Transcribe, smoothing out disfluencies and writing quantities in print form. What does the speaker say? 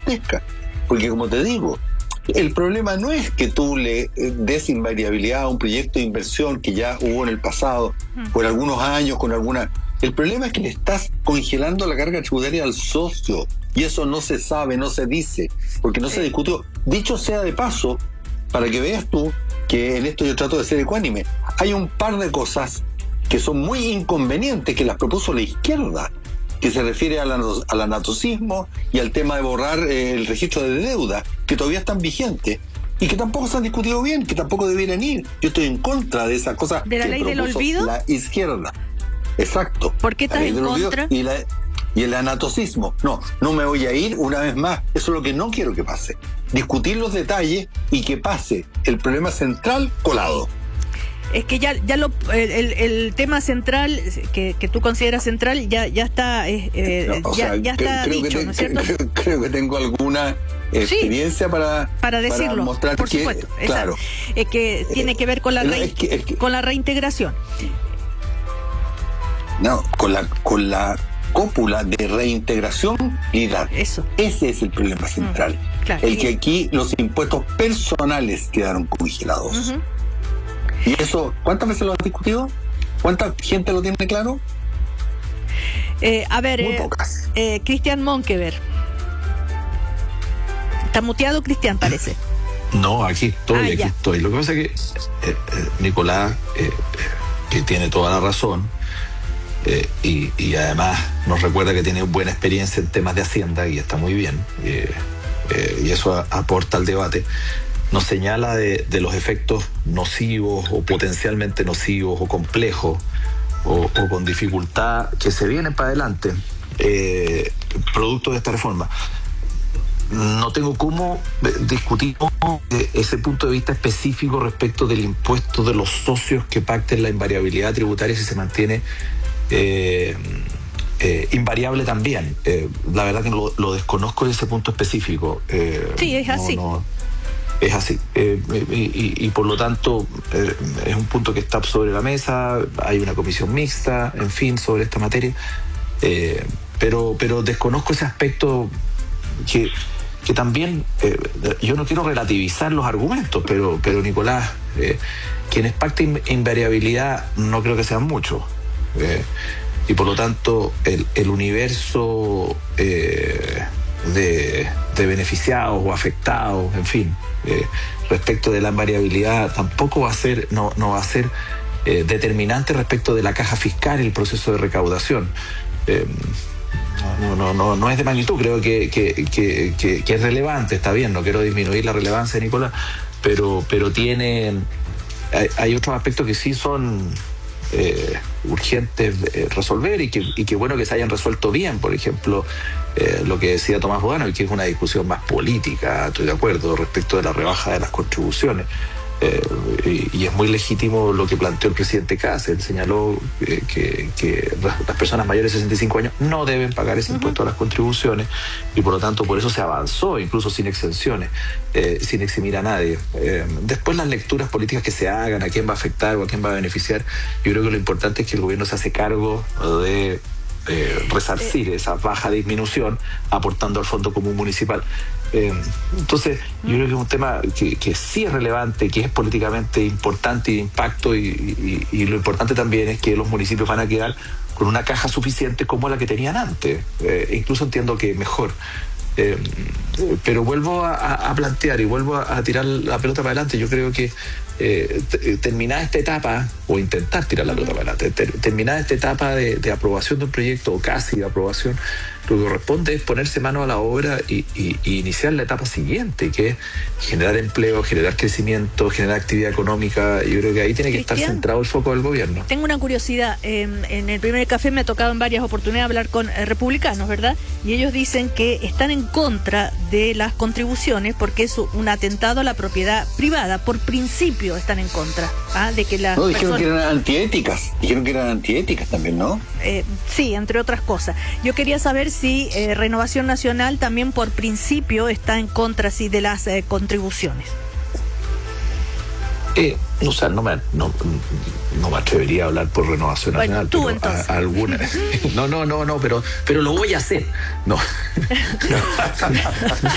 gigantesca. Porque como te digo, el problema no es que tú le des invariabilidad a un proyecto de inversión que ya hubo en el pasado, por algunos años, con alguna... El problema es que le estás congelando la carga tributaria al socio, y eso no se sabe, no se dice, porque no se discutió. Dicho sea de paso, para que veas tú que en esto yo trato de ser ecuánime, hay un par de cosas que son muy inconvenientes que las propuso la izquierda, que se refiere al anatocismo y al tema de borrar el registro de deuda, que todavía están vigentes y que tampoco se han discutido bien, que tampoco debieran ir. Yo estoy en contra de esas cosas ¿De la que ley del propuso olvido? La izquierda. Exacto. ¿Por qué estás en contra? Y el anatocismo. No me voy a ir una vez más. Eso es lo que no quiero que pase. Discutir los detalles y que pase el problema central colado. Es que ya el tema central que tú consideras central ya está ya está dicho, ¿no es cierto? Creo que tengo alguna experiencia para decirlo, mostrar por que, supuesto, claro, es que tiene que ver con la con la reintegración. No, con la cópula de reintegración y edad. Eso. Ese es el problema central. Claro. El que aquí los impuestos personales quedaron congelados. Y eso, ¿cuántas veces lo has discutido? ¿Cuánta gente lo tiene claro? A ver, muy pocas. Cristian Monkever. Está muteado, Cristian, parece. No, aquí estoy, ya. estoy. Lo que pasa es que Nicolás, que tiene toda la razón, y además nos recuerda que tiene buena experiencia en temas de Hacienda, y está muy bien, y eso aporta al debate. Nos señala de los efectos nocivos o potencialmente nocivos o complejos o con dificultad que se vienen para adelante producto de esta reforma. No tengo cómo discutir ese punto de vista específico respecto del impuesto de los socios que pacten la invariabilidad tributaria si se mantiene invariable también. La verdad que lo desconozco de ese punto específico. Sí, es así. Es así. Y por lo tanto es un punto que está sobre la mesa, hay una comisión mixta, en fin, sobre esta materia. Pero desconozco ese aspecto que también, yo no quiero relativizar los argumentos, pero Nicolás, quienes pacten invariabilidad no creo que sean muchos. Y por lo tanto el universo de beneficiados o afectados, en fin, respecto de la invariabilidad tampoco va a ser, no va a ser determinante respecto de la caja fiscal y el proceso de recaudación. No es de magnitud, creo que es relevante, está bien, no quiero disminuir la relevancia de Nicolás, pero hay otros aspectos que sí son urgentes resolver y que bueno que se hayan resuelto bien. Por ejemplo, lo que decía Tomás Bodano, y que es una discusión más política, estoy de acuerdo, respecto de la rebaja de las contribuciones. Y es muy legítimo lo que planteó el presidente Kast. Él señaló que las personas mayores de 65 años no deben pagar ese impuesto a las contribuciones, y por lo tanto por eso se avanzó, incluso sin exenciones, sin eximir a nadie. Después las lecturas políticas que se hagan, a quién va a afectar o a quién va a beneficiar, yo creo que lo importante es que el gobierno se hace cargo de resarcir esa baja disminución aportando al Fondo Común Municipal. Entonces yo creo que es un tema que sí es relevante, que es políticamente importante y de impacto, y lo importante también es que los municipios van a quedar con una caja suficiente como la que tenían antes, incluso entiendo que mejor. Pero vuelvo a plantear y vuelvo a tirar la pelota para adelante. Yo creo que terminada esta etapa, o intentar tirar la pelota para adelante, terminada esta etapa de aprobación de un proyecto, o casi de aprobación, lo que corresponde es ponerse mano a la obra y iniciar la etapa siguiente, que es generar empleo, generar crecimiento, generar actividad económica. Yo creo que ahí tiene que estar centrado el foco del gobierno. Tengo una curiosidad. En el primer café me ha tocado en varias oportunidades hablar con republicanos, ¿verdad? Y ellos dicen que están en contra de las contribuciones porque es un atentado a la propiedad privada. Por principio están en contra de que las dijeron que eran antiéticas. Dijeron que eran antiéticas también, ¿no? Sí, entre otras cosas. Yo quería saber si Renovación Nacional también por principio está en contra de las contribuciones. O sea, no me atrevería a hablar por Renovación Nacional. Tú pero entonces. Alguna. No, pero lo voy a hacer. No.